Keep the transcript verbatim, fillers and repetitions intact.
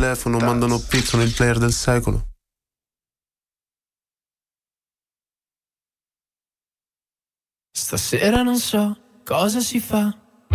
telefono, mandano pic con il player del secolo. Stasera non so cosa si fa,